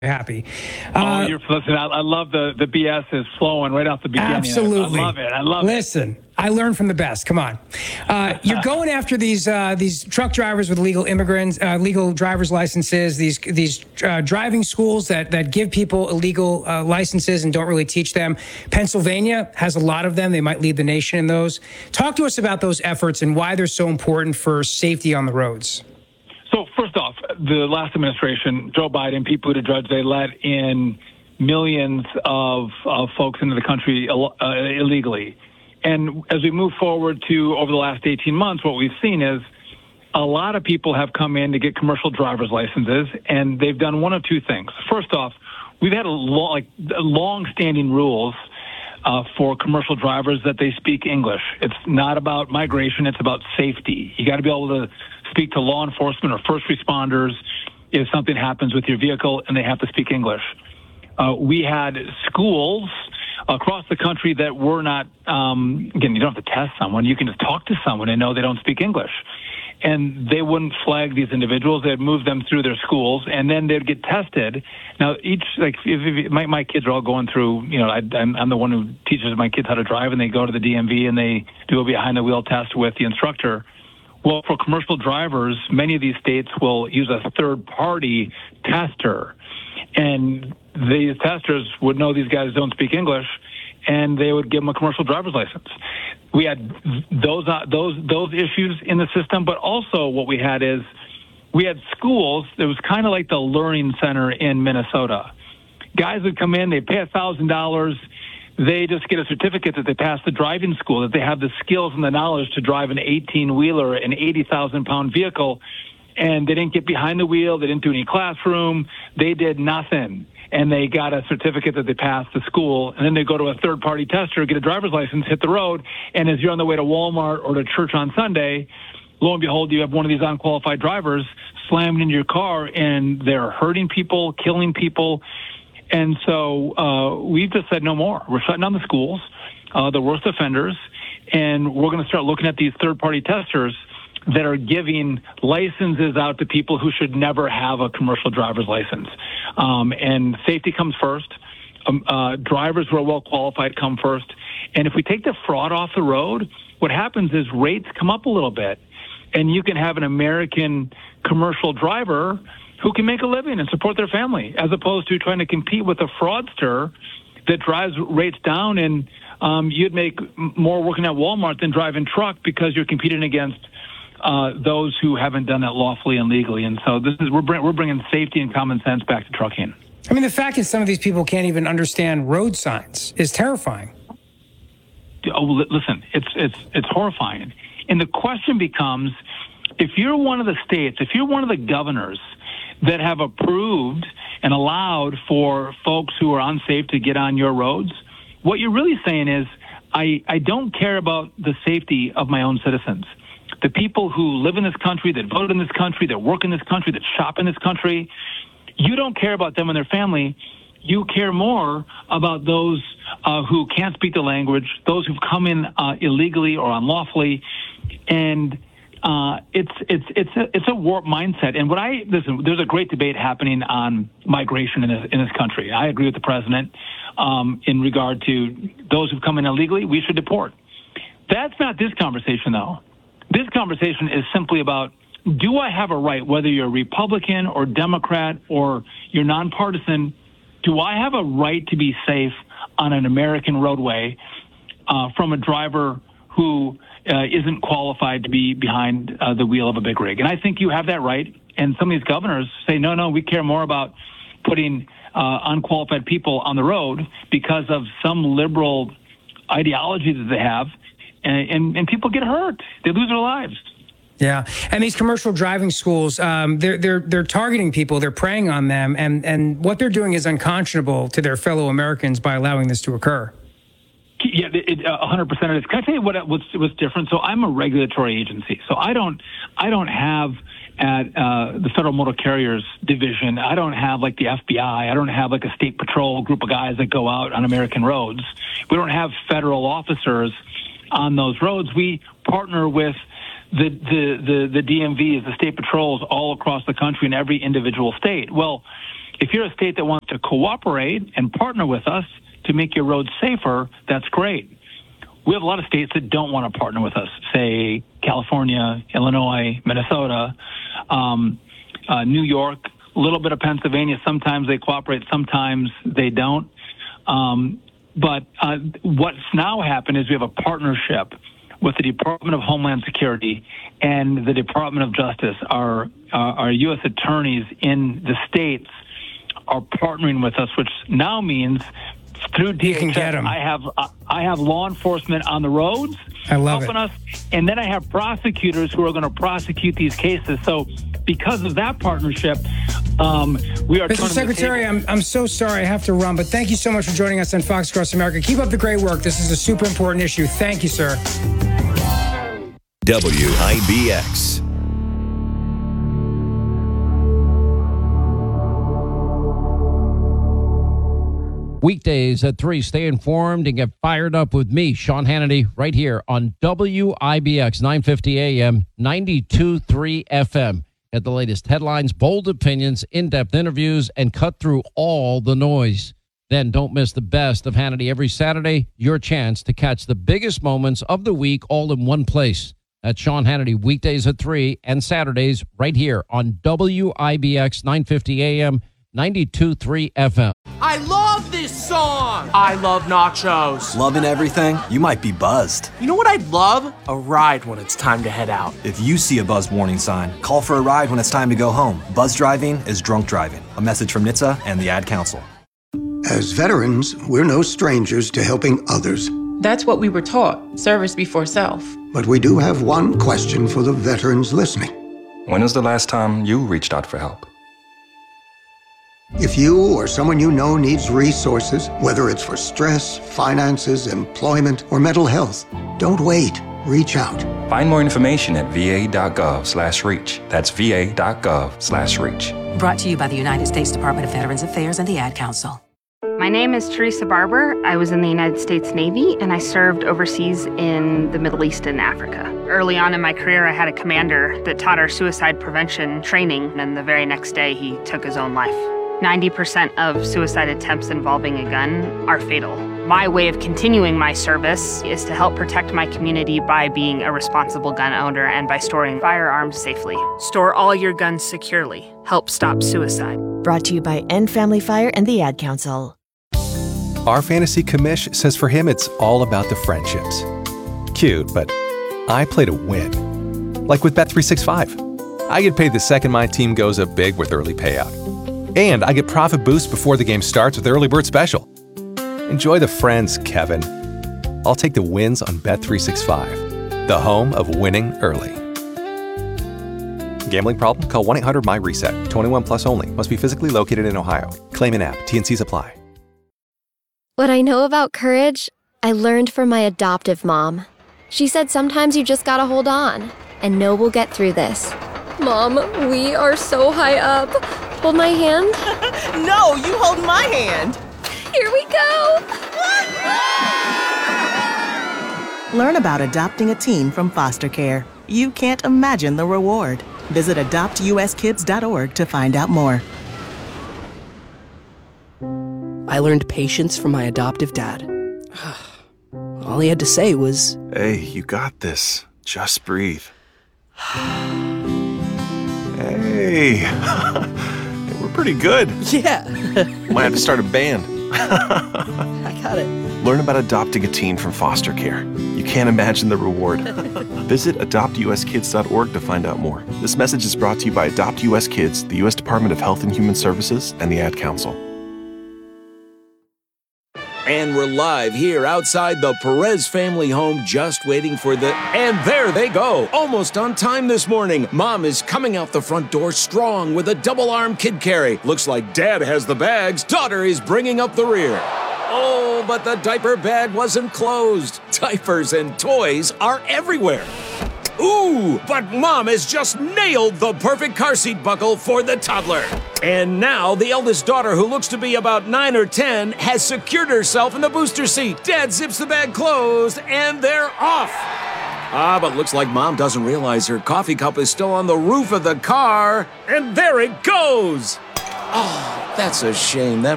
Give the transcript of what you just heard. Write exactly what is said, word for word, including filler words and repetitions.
happy. Uh, oh, you're listen. I, I love the the B S is flowing right off the beginning. Absolutely, I love it. I love listen, it. Listen, I learned from the best. Come on, uh, you're going after these uh, these truck drivers with legal immigrants, uh, legal driver's licenses. These these uh, driving schools that that give people illegal uh, licenses and don't really teach them. Pennsylvania has a lot of them. They might lead the nation in those. Talk to us about those efforts and why they're so important for safety on the roads. So first off, the last administration, Joe Biden, Pete Buttigieg, they let in millions of, of folks into the country uh, illegally. And as we move forward to over the last eighteen months, what we've seen is a lot of people have come in to get commercial driver's licenses, and they've done one of two things. First off, we've had a long, like long-standing rules uh, for commercial drivers that they speak English. It's not about migration; it's about safety. You got to be able to speak to law enforcement or first responders if something happens with your vehicle and they have to speak English. Uh, we had schools across the country that were not, um, again, you don't have to test someone. You can just talk to someone and know they don't speak English. And they wouldn't flag these individuals. They'd move them through their schools, and then they'd get tested. Now, each, like, if, if my, my kids are all going through, you know, I, I'm, I'm the one who teaches my kids how to drive, and they go to the D M V and they do a behind-the-wheel test with the instructor. Well, for commercial drivers, many of these states will use a third-party tester, and these testers would know these guys don't speak English, and they would give them a commercial driver's license. We had those uh, those those issues in the system, but also what we had is we had schools. It was kind of like the Learning Center in Minnesota. Guys would come in, they pay a thousand dollars. They just get a certificate that they passed the driving school, that they have the skills and the knowledge to drive an eighteen-wheeler, an eighty thousand pound vehicle, and they didn't get behind the wheel. They didn't do any classroom. They did nothing, and they got a certificate that they passed the school, and then they go to a third-party tester, get a driver's license, hit the road, and as you're on the way to Walmart or to church on Sunday, lo and behold, you have one of these unqualified drivers slamming into your car, and they're hurting people, killing people. And so uh, we've just said no more. We're shutting down the schools, uh, the worst offenders, and we're going to start looking at these third-party testers that are giving licenses out to people who should never have a commercial driver's license. Um, and safety comes first. Um, uh, drivers who are well-qualified come first. And if we take the fraud off the road, what happens is rates come up a little bit, and you can have an American commercial driver who can make a living and support their family, as opposed to trying to compete with a fraudster that drives rates down, and um, you'd make more working at Walmart than driving truck because you're competing against uh, those who haven't done it lawfully and legally. And so this is we're, bring, we're bringing safety and common sense back to trucking. I mean, the fact that some of these people can't even understand road signs is terrifying. Oh, listen, it's it's it's horrifying. And the question becomes, if you're one of the states, if you're one of the governors that have approved and allowed for folks who are unsafe to get on your roads, what you're really saying is, I, I don't care about the safety of my own citizens. The people who live in this country, that vote in this country, that work in this country, that shop in this country, you don't care about them and their family. You care more about those uh, who can't speak the language, those who've come in uh, illegally or unlawfully, and Uh, it's it's it's a it's a warped mindset. And what I listen, there's a great debate happening on migration in this, in this country. I agree with the president um, in regard to those who've come in illegally. We should deport. That's not this conversation, though. This conversation is simply about: do I have a right, whether you're Republican or Democrat or you're nonpartisan, do I have a right to be safe on an American roadway uh, from a driver who Uh, isn't qualified to be behind uh, the wheel of a big rig? And I think you have that right. And some of these governors say, no, no, we care more about putting uh, unqualified people on the road because of some liberal ideology that they have. And, and, and people get hurt. They lose their lives. Yeah. And these commercial driving schools, um, they're, they're, they're targeting people. They're preying on them. And, and what they're doing is unconscionable to their fellow Americans by allowing this to occur. Yeah, it, uh, one hundred percent of it. Can I tell you what what's, what's different? So I'm a regulatory agency. So I don't I don't have at uh, the Federal Motor Carriers Division, I don't have like the F B I. I don't have like a state patrol group of guys that go out on American roads. We don't have federal officers on those roads. We partner with the the the, the D M Vs, the state patrols all across the country in every individual state. Well, If you're a state that wants to cooperate and partner with us to make your roads safer, that's great. We have a lot of states that don't want to partner with us, say California, Illinois, Minnesota, um, uh, New York, a little bit of Pennsylvania. Sometimes they cooperate, sometimes they don't. Um, but uh, what's now happened is we have a partnership with the Department of Homeland Security and the Department of Justice. Our, uh, our U S attorneys in the states are partnering with us, which now means through D H S, you can get 'em. I have uh, I have law enforcement on the roads I love helping it. us, and then I have prosecutors who are going to prosecute these cases. So because of that partnership, um, we are. Mister Secretary, I'm, I'm so sorry I have to run, but thank you so much for joining us on Fox Across America. Keep up the great work. This is a super important issue. Thank you, sir. W I B X. Weekdays at three, stay informed and get fired up with me, Sean Hannity, right here on W I B X, nine fifty A M, ninety-two point three F M. Get the latest headlines, bold opinions, in-depth interviews, and cut through all the noise. Then don't miss the best of Hannity every Saturday, your chance to catch the biggest moments of the week all in one place. That's Sean Hannity, weekdays at three and Saturdays right here on W I B X, nine fifty A M, ninety-two point three F M. I love this song! I love nachos. Loving everything? You might be buzzed. You know what I'd love? A ride when it's time to head out. If you see a buzz warning sign, call for a ride when it's time to go home. Buzz driving is drunk driving. A message from N H T S A and the Ad Council. As veterans, we're no strangers to helping others. That's what we were taught, service before self. But we do have one question for the veterans listening. When was the last time you reached out for help? If you or someone you know needs resources, whether it's for stress, finances, employment, or mental health, don't wait. Reach out. Find more information at va.gov slash reach. That's va.gov slash reach. Brought to you by the United States Department of Veterans Affairs and the Ad Council. My name is Teresa Barber. I was in the United States Navy, and I served overseas in the Middle East and Africa. Early on in my career, I had a commander that taught our suicide prevention training, and the very next day, he took his own life. ninety percent of suicide attempts involving a gun are fatal. My way of continuing my service is to help protect my community by being a responsible gun owner and by storing firearms safely. Store all your guns securely. Help stop suicide. Brought to you by End Family Fire and the Ad Council. Our fantasy commish says for him it's all about the friendships. Cute, but I play to win. Like with Bet three sixty-five. I get paid the second my team goes up big with early payout. And I get profit boosts before the game starts with Early Bird Special. Enjoy the friends, Kevin. I'll take the wins on Bet three sixty-five, the home of winning early. Gambling problem? Call one eight hundred M Y reset. twenty-one plus only. Must be physically located in Ohio. Claim in app. T N Cs apply. What I know about courage, I learned from my adoptive mom. She said sometimes you just gotta hold on and know we'll get through this. Mom, we are so high up. Hold my hand. No, you hold my hand. Here we go. Learn about adopting a teen from foster care. You can't imagine the reward. Visit adopt U S kids dot org to find out more. I learned patience from my adoptive dad. All he had to say was, "Hey, you got this. Just breathe." Hey, we're pretty good. Yeah. Might have to start a band. I got it. Learn about adopting a teen from foster care. You can't imagine the reward. Visit adopt U S kids dot org to find out more. This message is brought to you by Adopt U S Kids, the U S Department of Health and Human Services, and the Ad Council. And we're live here outside the Perez family home, just waiting for the... And there they go, almost on time this morning. Mom is coming out the front door strong with a double-arm kid carry. Looks like Dad has the bags. Daughter is bringing up the rear. Oh, but the diaper bag wasn't closed. Diapers and toys are everywhere. Ooh, but Mom has just nailed the perfect car seat buckle for the toddler. And now the eldest daughter, who looks to be about nine or ten, has secured herself in the booster seat. Dad zips the bag closed, and they're off. Ah, but looks like Mom doesn't realize her coffee cup is still on the roof of the car. And there it goes. Oh, that's a shame. That